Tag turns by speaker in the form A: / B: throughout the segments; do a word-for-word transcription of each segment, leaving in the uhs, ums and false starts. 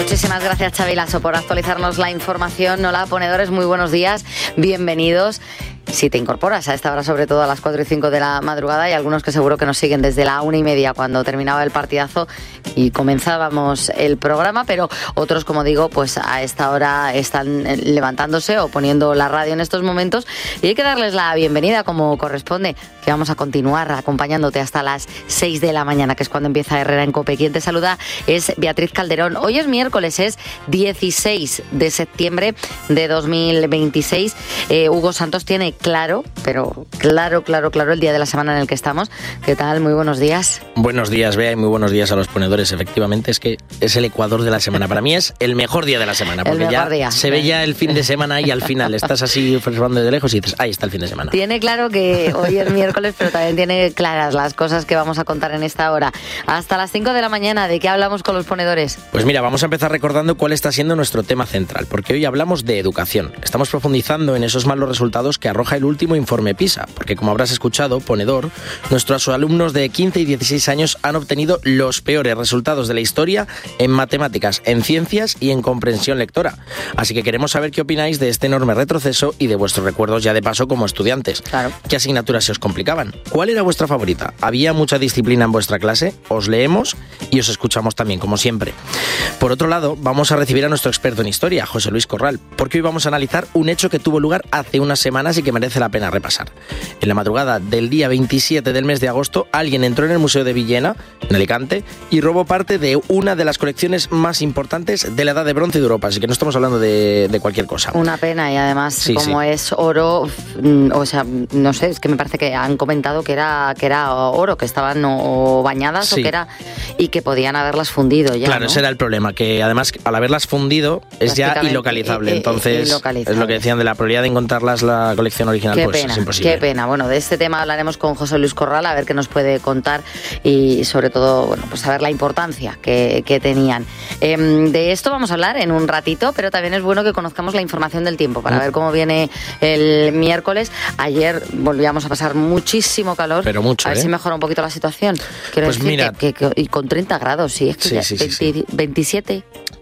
A: Muchísimas gracias, Xavi Lasso, por actualizarnos la información. Hola, ponedores, muy buenos días, bienvenidos. Si te incorporas a esta hora, sobre todo a las cuatro y cinco de la madrugada, hay algunos que seguro que nos siguen desde la una y media cuando terminaba el partidazo y comenzábamos el programa, pero otros, como digo, pues a esta hora están levantándose o poniendo la radio en estos momentos, y hay que darles la bienvenida como corresponde, que vamos a continuar acompañándote hasta las seis de la mañana, que es cuando empieza Herrera en COPE. Quien te saluda es Beatriz Calderón. Hoy es miércoles, es dieciséis de septiembre de dos mil veintiséis. Eh, Hugo Santos tiene claro, pero claro, claro, claro el día de la semana en el que estamos. ¿Qué tal? Muy buenos días.
B: Buenos días, Bea, y muy buenos días a los ponedores. Efectivamente, es que es el ecuador de la semana. Para mí es el mejor día de la semana, porque ya día. se ve ya el fin de semana y al final estás así observando desde lejos y dices, ahí está el fin de semana.
A: Tiene claro que hoy es miércoles, pero también tiene claras las cosas que vamos a contar en esta hora. Hasta las cinco de la mañana, ¿de qué hablamos con los ponedores?
B: Pues mira, vamos a empezar recordando cuál está siendo nuestro tema central, porque hoy hablamos de educación. Estamos profundizando en esos malos resultados que arroja el último informe PISA, porque como habrás escuchado, ponedor, nuestros alumnos de quince y dieciséis años han obtenido los peores resultados de la historia en matemáticas, en ciencias y en comprensión lectora. Así que queremos saber qué opináis de este enorme retroceso y de vuestros recuerdos ya de paso como estudiantes.
A: Claro.
B: ¿Qué asignaturas se os complicaban? ¿Cuál era vuestra favorita? ¿Había mucha disciplina en vuestra clase? Os leemos y os escuchamos también, como siempre. Por otro lado, vamos a recibir a nuestro experto en historia, José Luis Corral, porque hoy vamos a analizar un hecho que tuvo lugar hace unas semanas y que merece la pena repasar. En la madrugada del día veintisiete del mes de agosto, alguien entró en el Museo de Villena, en Alicante, y robó parte de una de las colecciones más importantes de la Edad de Bronce de Europa, así que no estamos hablando de, de cualquier cosa.
A: Una pena, y además, sí, como sí. es oro, o sea, no sé, es que me parece que han comentado que era, que era oro, que estaban o bañadas sí. o que era, y que podían haberlas fundido ya.
B: Claro,
A: ¿no?
B: ese era el problema, que además al haberlas fundido es ya ilocalizable, entonces ilocalizable. Es lo que decían de la probabilidad de encontrarlas la colección original,
A: qué
B: pues
A: pena,
B: es imposible.
A: Qué pena, bueno, de este tema hablaremos con José Luis Corral, a ver qué nos puede contar y sobre todo, bueno, pues saber la importancia que, que tenían. Eh, de esto vamos a hablar en un ratito, pero también es bueno que conozcamos la información del tiempo para mm. ver cómo viene el miércoles. Ayer volvíamos a pasar muchísimo calor,
B: pero mucho,
A: a ver
B: ¿eh?
A: si mejora un poquito la situación. Quiero
B: pues
A: decir
B: mira,
A: que, que, que, y con treinta grados, sí, es que
B: sí,
A: ya
B: sí,
A: veinte,
B: sí, sí.
A: veintisiete.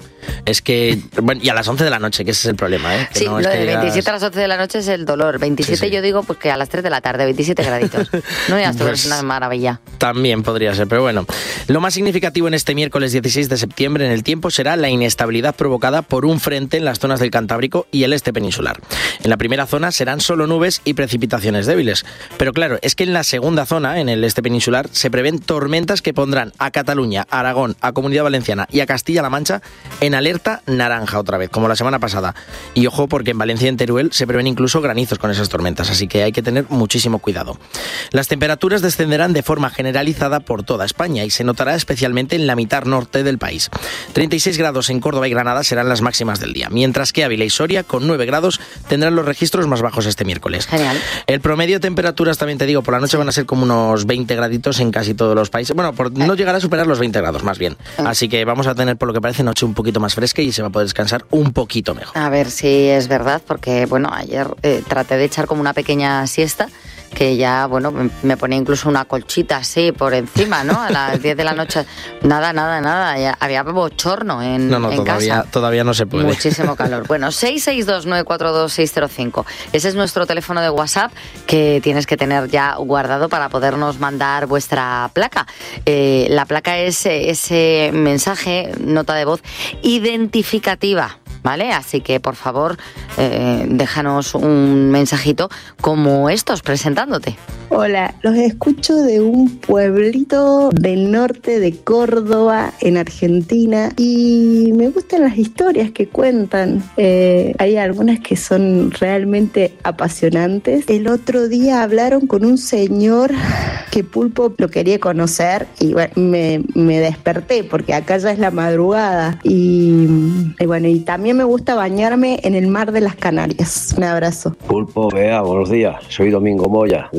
B: Es que, bueno, y a las once de la noche, que ese es el problema, ¿eh? Que
A: sí,
B: no,
A: lo
B: es
A: de
B: que
A: veintisiete
B: digas...
A: a las once de la noche es el dolor. veintisiete sí, sí. Yo digo pues que a las tres de la tarde, veintisiete graditos. No, ya esto pues, es una maravilla.
B: También podría ser, pero bueno. Lo más significativo en este miércoles dieciséis de septiembre en el tiempo será la inestabilidad provocada por un frente en las zonas del Cantábrico y el este peninsular. En la primera zona serán solo nubes y precipitaciones débiles. Pero claro, es que en la segunda zona, en el este peninsular, se prevén tormentas que pondrán a Cataluña, a Aragón, a Comunidad Valenciana y a Castilla-La Mancha en alerta naranja otra vez, como la semana pasada. Y ojo, porque en Valencia y en Teruel se prevén incluso granizos con esas tormentas, así que hay que tener muchísimo cuidado. Las temperaturas descenderán de forma generalizada por toda España y se notará especialmente en la mitad norte del país. treinta y seis grados en Córdoba y Granada serán las máximas del día, mientras que Ávila y Soria, con nueve grados, tendrán los registros más bajos este miércoles.
A: Genial.
B: El promedio de temperaturas, también te digo, por la noche van a ser como unos veinte graditos en casi todos los países. Bueno, por, no llegará a superar los veinte grados, más bien. Así que vamos a tener, por lo que parece, noche un poquito más fresca y se va a poder descansar un poquito mejor.
A: A ver si es verdad, porque bueno, ayer eh, traté de echar como una pequeña siesta, que ya, bueno, me ponía incluso una colchita así por encima, ¿no? A las diez de la noche. Nada, nada, nada. Ya había bochorno en,
B: no, no,
A: en
B: todavía,
A: casa.
B: Todavía no se puede.
A: Muchísimo calor. Bueno, seis seis dos nueve cuatro dos seis cero cinco. Ese es nuestro teléfono de WhatsApp que tienes que tener ya guardado para podernos mandar vuestra placa. Eh, la placa es ese mensaje, nota de voz identificativa, ¿vale? Así que, por favor, eh, déjanos un mensajito como estos, presentándote.
C: Hola, los escucho de un pueblito del norte de Córdoba, en Argentina, y me gustan las historias que cuentan. Eh, hay algunas que son realmente apasionantes. El otro día hablaron con un señor que Pulpo lo quería conocer y bueno, me, me desperté porque acá ya es la madrugada y, y bueno, y también me gusta bañarme en el mar de las Canarias. Un abrazo.
D: Pulpo, Bea, buenos días. Soy Domingo Moya, de Figuera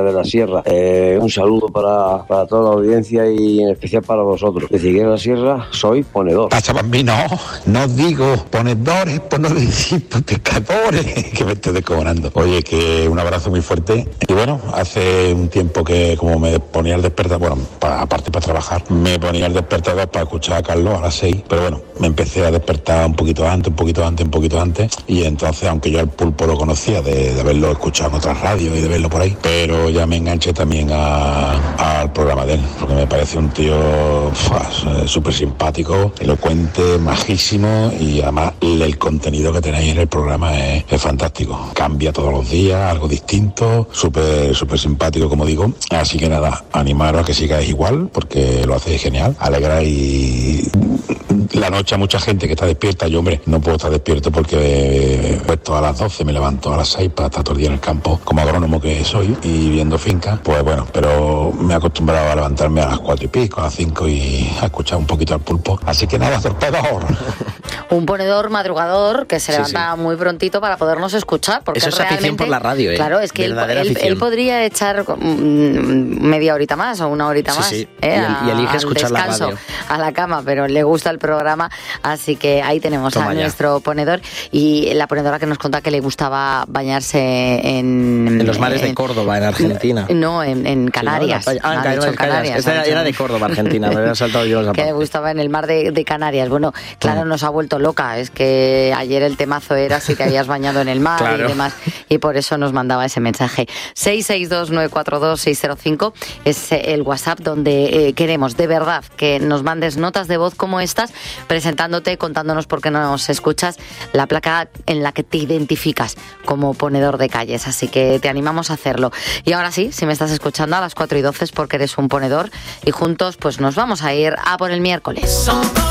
D: de la Sierra. Eh, un saludo para, para toda la audiencia y en especial para vosotros. De Figueira de la Sierra soy ponedor.
E: Pasa, bambino, no digo ponedores, por no decir pescadores, que me estoy descojonando. Oye, que un abrazo muy fuerte. Y bueno, hace un tiempo que como me ponía el despertador, bueno, para, aparte para trabajar, me ponía el despertador para escuchar a Carlos a las seis, pero bueno, me empecé a despertar un poquito antes, un poquito antes, un poquito antes, y entonces, aunque yo al Pulpo lo conocía de, de haberlo escuchado en otras radios y de verlo por ahí, pero ya me enganché también a, al programa de él, porque me parece un tío súper simpático, elocuente, majísimo, y además el contenido que tenéis en el programa es, es fantástico. Cambia todos los días, algo distinto, súper súper simpático, como digo. Así que nada, animaros a que sigáis igual, porque lo hacéis genial. Alegráis la noche a mucha gente que está despierta. Yo, hombre, no puedo estar despierto porque he puesto a las doce, me levanto a las seis para estar todo el día en el campo, como agrónomo que soy, y viendo fincas. Pues bueno, pero me he acostumbrado a levantarme a las cuatro y pico, a las cinco, y a escuchar un poquito al Pulpo. Así que nada, torpedor.
A: Un ponedor madrugador que se
B: Sí,
A: levanta
B: sí.
A: muy prontito para podernos escuchar. Porque
B: Eso es
A: realmente,
B: afición por la radio, ¿eh?
A: Claro, es que él,
B: Verdadera
A: él-
B: afición.
A: él podría echar mm, media horita más o una horita
B: Sí,
A: más.
B: sí.
A: ¿eh?
B: Y el- y elige
A: al
B: escuchar la
A: descanso,
B: radio.
A: a la cama, pero le gusta el programa, así que ahí tenemos
B: Toma
A: a
B: ya.
A: nuestro ponedor y la ponedora que nos contaba que le gustaba bañarse en...
B: En los mares de
A: en-
B: Córdoba, en Argentina.
A: No, en, en
B: Sí, ¿no?
A: Canarias.
B: La playa- Ah, en
A: Ha
B: Canarias,
A: dicho
B: Canarias. Esta
A: ha
B: era,
A: dicho-
B: era de Córdoba, Argentina. Me había saltado yo esa
A: que le
B: parte.
A: gustaba en el mar de, de Canarias. Bueno, claro,
B: Mm.
A: nos ha vuelto loca. Es que ayer el temazo era si te habías bañado en el mar
B: Claro.
A: y demás. Y por eso nos mandaba ese mensaje. seis seis dos nueve cuatro dos seis cero cinco es el WhatsApp donde eh, queremos de verdad que nos mandes notas de voz como estas, presentándote, contándonos por qué nos escuchas, la placa en la que te identificas como ponedor de calles. Así que te animamos a hacerlo. Y ahora sí, si me estás escuchando a las cuatro y doce es porque eres un ponedor y juntos pues nos vamos a ir a por el miércoles.